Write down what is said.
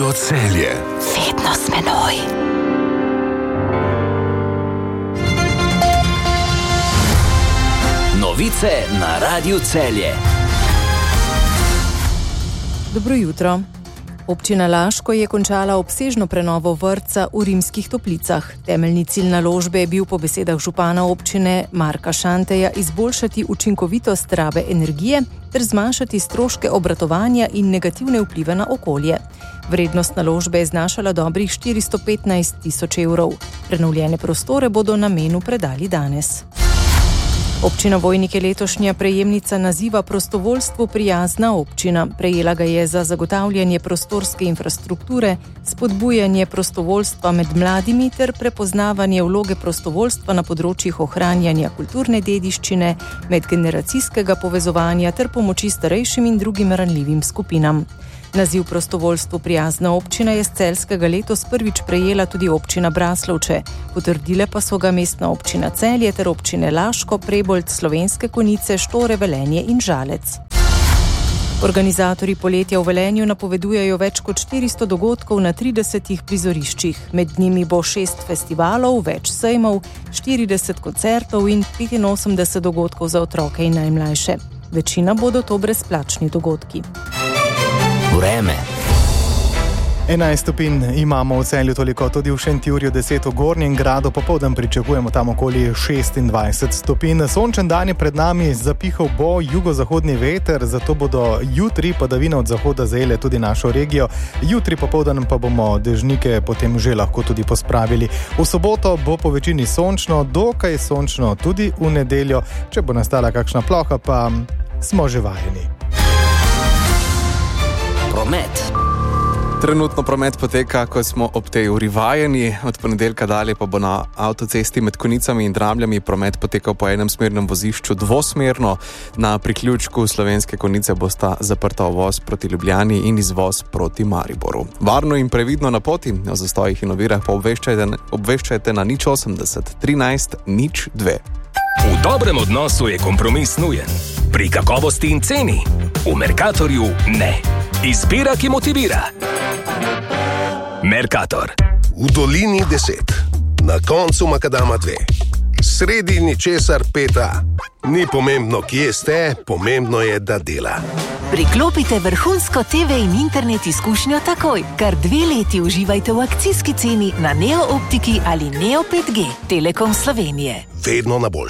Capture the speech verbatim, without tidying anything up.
Celje. Vedno s menoj. Novice na Radiu Celje. Dobro jutro. Občina Laško je končala obsežno prenovo vrtca v Rimskih Toplicah. Temeljni cilj naložbe je bil po besedah župana občine Marka Šanteja izboljšati učinkovitost rabe energije ter zmanjšati stroške obratovanja in negativne vplive na okolje. Vrednost naložbe je znašala dobrih štiristo petnajst tisoč evrov. Prenovljene prostore bodo namenu predali danes. Občina Vojnik je letošnja prejemnica naziva Prostovoljstvu prijazna občina. Prejela ga je za zagotavljanje prostorske infrastrukture, spodbujanje prostovoljstva med mladimi ter prepoznavanje vloge prostovoljstva na področjih ohranjanja kulturne dediščine, medgeneracijskega povezovanja ter pomoči starejšim in drugim ranljivim skupinam. Naziv Prostovoljstvu prijazna občina je s celjskega letos prvič prejela tudi občina Braslovče. Potrdile pa so ga mestna občina Celje ter občine Laško, Prebold, Slovenske Konjice, Štore, Velenje in Žalec. Organizatorji poletja v Velenju napovedujejo več kot štiristo dogodkov na tridesetih prizoriščih. Med njimi bo šest festivalov, več sejmov, štirideset koncertov in petinosemdeset dogodkov za otroke in najmlajše. Večina bodo to brezplačni dogodki. Vreme. enajst stopinj imamo v Celju, toliko tudi v Šentjurju, deset v Gornjem Gradu, popoldan pričakujemo tam okoli šestindvajset stopinj. Sončen dan je pred nami, zapihal bo jugozahodni veter, zato bodo jutri padavine od zahoda zajele tudi našo regijo. Jutri popoldan pa bomo dežnike potem že lahko tudi pospravili. V soboto bo po večini sončno, dokaj sončno tudi v nedeljo. Če bo nastala kakšna ploha, pa smo že vajeni. Promet. Trenutno promet poteka, ko smo ob tej uri vajeni, od ponedeljka dalje pa bo na avtocesti med Konjicami in Dramljami promet potekal po enem smernem vozišču dvosmerno. Na priključku Slovenske Konjice bosta zaprta uvoz proti Ljubljani in izvoz proti Mariboru. Varno in previdno na poti, o zastojih in ovirah pa obveščajte, obveščajte na nič osemdeset trinajst nič dve. V dobrem odnosu je kompromis nujen. Pri kakovosti in ceni v Mercatorju ne. Izbira, ki motivira. Mercator. V dolini deset, na koncu makadama dve, sredi ničesar peta. Ni pomembno, kje ste, pomembno je, da dela. Priklopite vrhunsko te ve in internet izkušnjo takoj. Kar dve leti uživajte v akcijski ceni na Neo Optiki ali Neo pet G. Telekom Slovenije. Vedno na boljše.